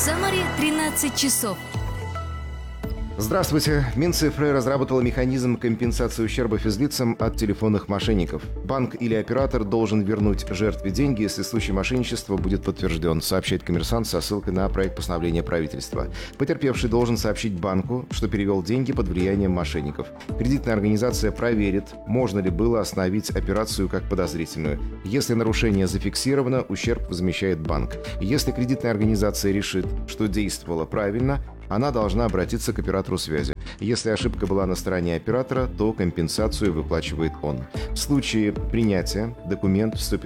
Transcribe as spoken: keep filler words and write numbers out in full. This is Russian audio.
Самаре тринадцать часов. Здравствуйте. Минцифры разработала механизм компенсации ущерба физлицам от телефонных мошенников. Банк или оператор должен вернуть жертве деньги, если случай мошенничества будет подтвержден, сообщает «Коммерсант» со ссылкой на проект постановления правительства. Потерпевший должен сообщить банку, что перевел деньги под влиянием мошенников. Кредитная организация проверит, можно ли было остановить операцию как подозрительную. Если нарушение зафиксировано, ущерб возмещает банк. Если кредитная организация решит, что действовала правильно, она должна обратиться к оператору связи. Если ошибка была на стороне оператора, то компенсацию выплачивает он. В случае принятия документ вступит